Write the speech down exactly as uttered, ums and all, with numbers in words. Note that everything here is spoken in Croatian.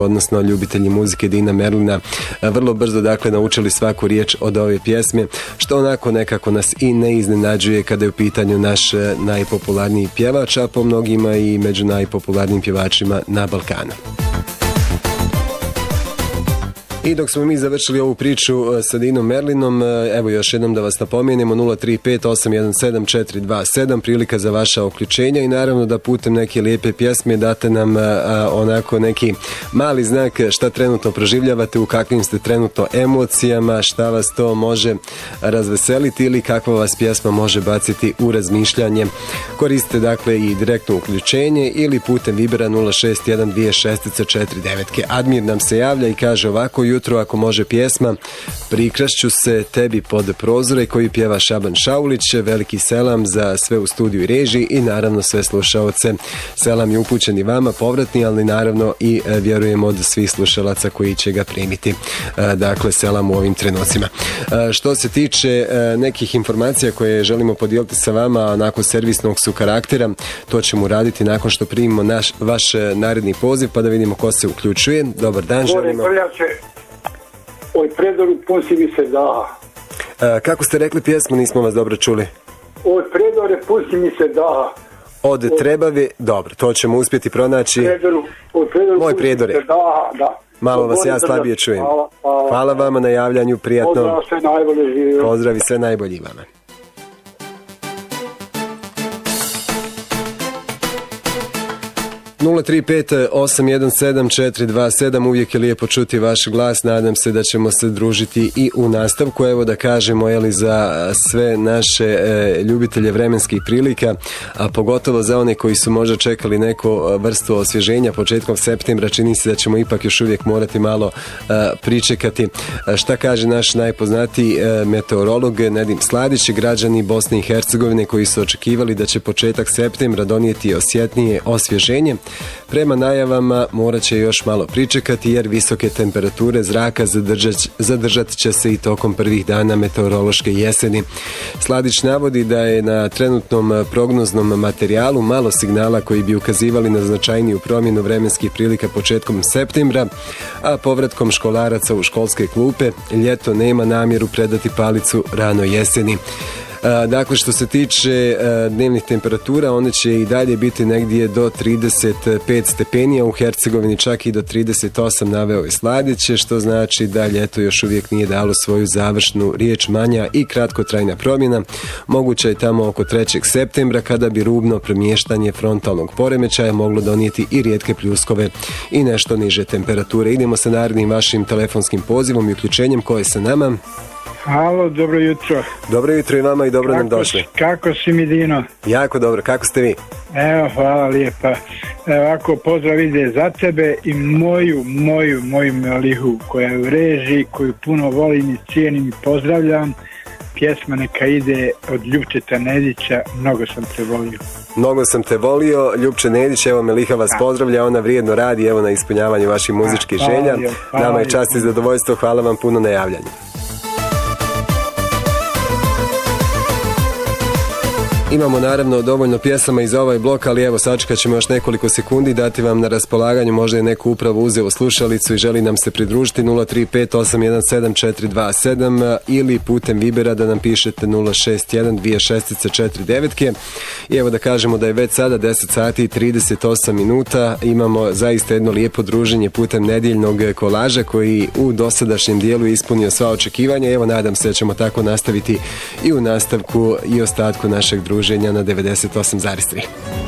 odnosno ljubitelji muzike Dina Merlina, vrlo brzo dakle naučili svaku riječ od ove pjesme, što onako nekako nas i ne iznenađuje kada je u pitanju naš najpopularniji pjevač, a po mnogima i među najpopularnijim pjevačima na Balkanu. I dok smo mi završili ovu priču sa Dinom Merlinom, evo još jednom da vas napomenemo, nula tri pet osam jedan sedam četiri dva sedam, prilika za vaša uključenja i naravno da putem neke lijepe pjesme date nam a, onako neki mali znak šta trenutno proživljavate, u kakvim ste trenutno emocijama, šta vas to može razveseliti ili kakva vas pjesma može baciti u razmišljanje. Koristite dakle i direktno uključenje ili putem Vibera nula šest jedan dvije šest četiri devet. Admir nam se javlja i kaže ovako: jutro ako može pjesma Prikrašću se tebi pod prozore, koju pjeva Šaban Šaulić. Veliki selam za sve u studiju i režiji i naravno sve slušaoce. Selam je upućen i vama povratni, ali naravno i vjerujem od svih slušalaca koji će ga primiti. Dakle, selam u ovim trenucima. Što se tiče nekih informacija koje želimo podijeliti sa vama, onako servisnog su karaktera, to ćemo raditi nakon što primimo naš, vaš naredni poziv, pa da vidimo ko se uključuje. Dobar dan, želimo. Oj, predoru pusti mi se daha. A, kako ste rekli pjesmu, nismo vas dobro čuli. Oj, predore pusti mi se daha. Od, od Trebave, dobro, to ćemo uspjeti pronaći. Predoru, od predoru Moj prijedore. Daha, da. Malo vas ja slabije čujem. Hvala, hvala. Hvala vama na javljanju, prijatno. Pozdrav, sve najbolje živio. Pozdravi, sve najbolji vama. nula tri pet osam jedan sedam četiri dva sedam, uvijek je lijepo čuti vaš glas, nadam se da ćemo se družiti i u nastavku. Evo da kažemo, jeli, za sve naše e, ljubitelje vremenskih prilika, a pogotovo za one koji su možda čekali neku vrstu osvježenja početkom septembra, čini se da ćemo ipak još uvijek morati malo e, pričekati. E, šta kaže naš najpoznatiji e, meteorolog Nedim Sladić? Građani Bosne i Hercegovine koji su očekivali da će početak septembra donijeti osjetnije osvježenje, prema najavama morat će još malo pričekati jer visoke temperature zraka zadržat, zadržat će se i tokom prvih dana meteorološke jeseni. Sladić navodi da je na trenutnom prognoznom materijalu malo signala koji bi ukazivali na značajniju promjenu vremenskih prilika početkom septembra, a povratkom školaraca u školske klupe ljeto nema namjeru predati palicu rano jeseni. Dakle, što se tiče dnevnih temperatura, one će i dalje biti negdje do trideset pet stepeni, a u Hercegovini čak i do trideset osam, naveo je Sladić, što znači da ljeto još uvijek nije dalo svoju završnu riječ. Manja i kratkotrajna promjena moguća je tamo oko trećeg septembra, kada bi rubno premještanje frontalnog poremećaja moglo donijeti i rijetke pljuskove i nešto niže temperature. Idemo sa narednim vašim telefonskim pozivom i uključenjem. Ko je sa nama? Halo, dobro jutro. Dobro jutro i vama i dobro kako, nam došli. Kako si mi, Dino? Jako dobro, kako ste vi? Evo, hvala lijepa. Evo, ako pozdrav ide za tebe i moju, moju, moju Melihu koja je u režiji, koju puno volim i cijenim i pozdravljam. Pjesma neka ide od Ljupčeta Nedića, Mnogo sam te volio. Mnogo sam te volio, Ljupče Nedić, evo Meliha vas pozdravlja, ona vrijedno radi evo na ispunjavanju vaših muzičkih želja. Nama je čast i zadovoljstvo, hvala vam puno na javljanju. Imamo naravno dovoljno pjesama iz ovaj blok, ali evo sačekat ćemo još nekoliko sekundi, dati vam na raspolaganju, možda je neko upravo uzeo slušalicu i želi nam se pridružiti. Nula tri pet osam jedan sedam četiri dva sedam ili putem Vibera da nam pišete nula šest jedan dvije šest četiri devet. I evo da kažemo da je već sada deset sati i trideset osam minuta, imamo zaista jedno lijepo druženje putem nedjeljnog kolaža koji u dosadašnjem dijelu ispunio sva očekivanja. Evo nadam se da ćemo tako nastaviti i u nastavku i ostatku našeg druženja na devedeset osam zarez tri.